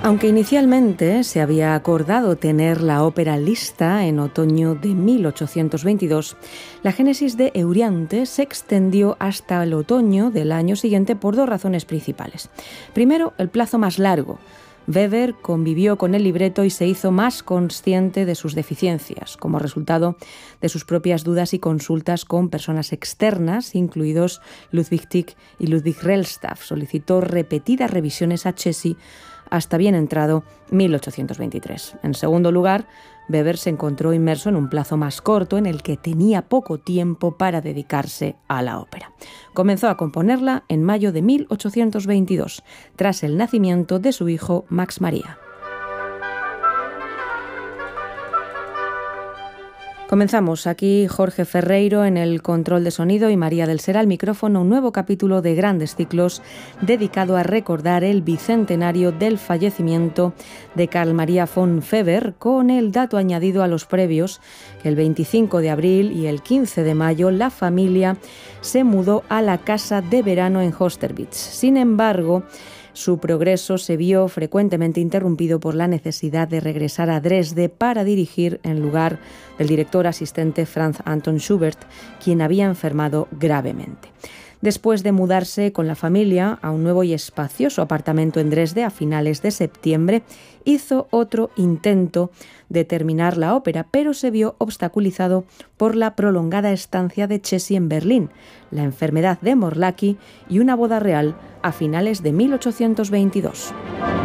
Aunque inicialmente se había acordado tener la ópera lista en otoño de 1822, la génesis de Euryanthe se extendió hasta el otoño del año siguiente por dos razones principales. Primero, el plazo más largo. Weber convivió con el libreto y se hizo más consciente de sus deficiencias, como resultado de sus propias dudas y consultas con personas externas, incluidos Ludwig Tieck y Ludwig Rellstab. Solicitó repetidas revisiones a Cesi hasta bien entrado 1823. En segundo lugar, Weber se encontró inmerso en un plazo más corto en el que tenía poco tiempo para dedicarse a la ópera. Comenzó a componerla en mayo de 1822, tras el nacimiento de su hijo Max Maria. Comenzamos aquí Jorge Ferreiro en el control de sonido y María del Ser al micrófono, un nuevo capítulo de Grandes Ciclos dedicado a recordar el bicentenario del fallecimiento de Carl Maria von Weber, con el dato añadido a los previos que el 25 de abril y el 15 de mayo la familia se mudó a la casa de verano en Austerlitz. Sin embargo, su progreso se vio frecuentemente interrumpido por la necesidad de regresar a Dresde para dirigir en lugar del director asistente Franz Anton Schubert, quien había enfermado gravemente. Después de mudarse con la familia a un nuevo y espacioso apartamento en Dresde a finales de septiembre, hizo otro intento de terminar la ópera, pero se vio obstaculizado por la prolongada estancia de Cesi en Berlín, la enfermedad de Morlacchi y una boda real a finales de 1822.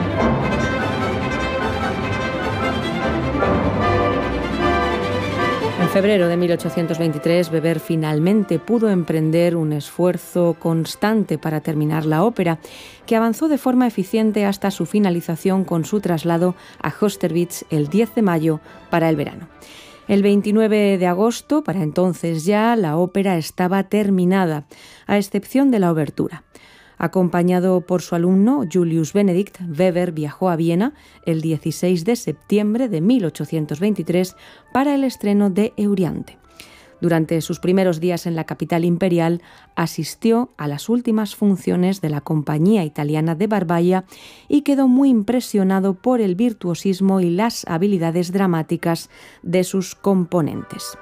En febrero de 1823, Weber finalmente pudo emprender un esfuerzo constante para terminar la ópera, que avanzó de forma eficiente hasta su finalización con su traslado a Austerlitz el 10 de mayo para el verano. El 29 de agosto, para entonces ya, la ópera estaba terminada, a excepción de la obertura. Acompañado por su alumno Julius Benedict, Weber viajó a Viena el 16 de septiembre de 1823 para el estreno de Euryanthe. Durante sus primeros días en la capital imperial, asistió a las últimas funciones de la Compañía Italiana de Barbaya y quedó muy impresionado por el virtuosismo y las habilidades dramáticas de sus componentes.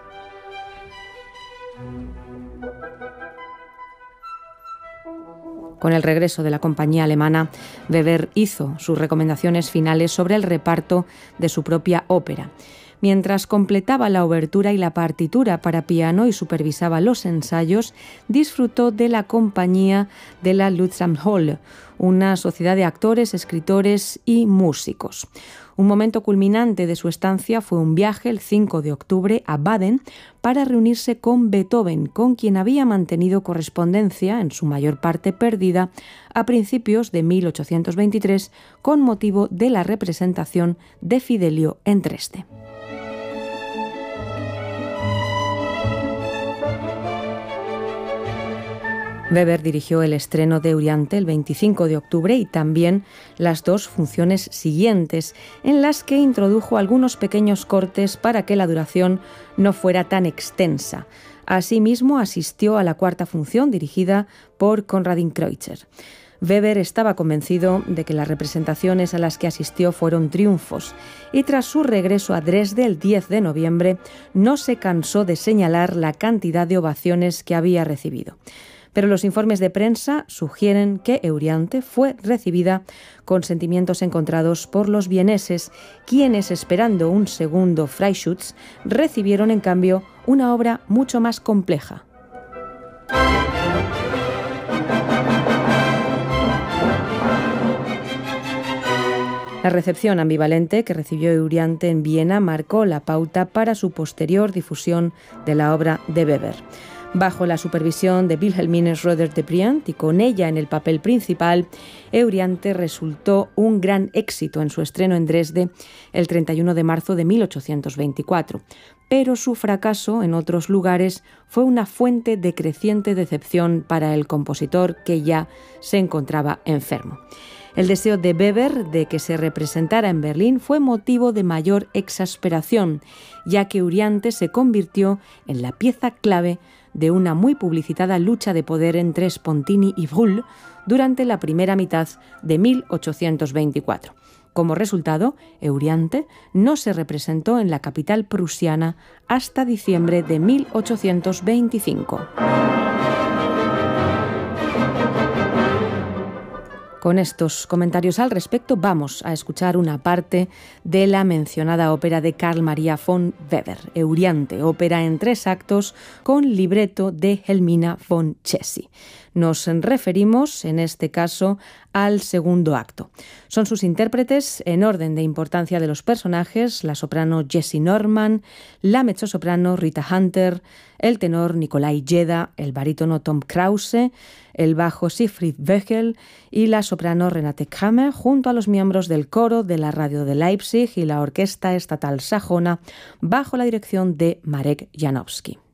Con el regreso de la compañía alemana, Weber hizo sus recomendaciones finales sobre el reparto de su propia ópera. Mientras completaba la obertura y la partitura para piano y supervisaba los ensayos, disfrutó de la compañía de la Lustramhalle, una sociedad de actores, escritores y músicos. Un momento culminante de su estancia fue un viaje el 5 de octubre a Baden para reunirse con Beethoven, con quien había mantenido correspondencia, en su mayor parte perdida, a principios de 1823 con motivo de la representación de Fidelio en Dresde. Weber dirigió el estreno de Euryanthe el 25 de octubre y también las dos funciones siguientes, en las que introdujo algunos pequeños cortes para que la duración no fuera tan extensa. Asimismo, asistió a la cuarta función dirigida por Konradin Kreutzer. Weber estaba convencido de que las representaciones a las que asistió fueron triunfos y tras su regreso a Dresde el 10 de noviembre no se cansó de señalar la cantidad de ovaciones que había recibido. Pero los informes de prensa sugieren que Euryanthe fue recibida con sentimientos encontrados por los vieneses, quienes, esperando un segundo Freischütz, recibieron en cambio una obra mucho más compleja. La recepción ambivalente que recibió Euryanthe en Viena marcó la pauta para su posterior difusión de la obra de Weber. Bajo la supervisión de Wilhelmine Schroeder de Briand y con ella en el papel principal, Euryanthe resultó un gran éxito en su estreno en Dresde el 31 de marzo de 1824. Pero su fracaso en otros lugares fue una fuente de creciente decepción para el compositor, que ya se encontraba enfermo. El deseo de Weber de que se representara en Berlín fue motivo de mayor exasperación, ya que Euryanthe se convirtió en la pieza clave de una muy publicitada lucha de poder entre Spontini y Brühl durante la primera mitad de 1824. Como resultado, Euryanthe no se representó en la capital prusiana hasta diciembre de 1825. Con estos comentarios al respecto vamos a escuchar una parte de la mencionada ópera de Carl Maria von Weber, Euryanthe, ópera en 3 actos con libreto de Helmina von Checy. Nos referimos, en este caso, al segundo acto. Son sus intérpretes, en orden de importancia de los personajes, la soprano Jessie Norman, la mezzosoprano Rita Hunter, el tenor Nikolai Jeda, el barítono Tom Krause, el bajo Siegfried Wöchel y la soprano Renate Kramer, junto a los miembros del coro de la radio de Leipzig y la orquesta estatal sajona, bajo la dirección de Marek Janowski.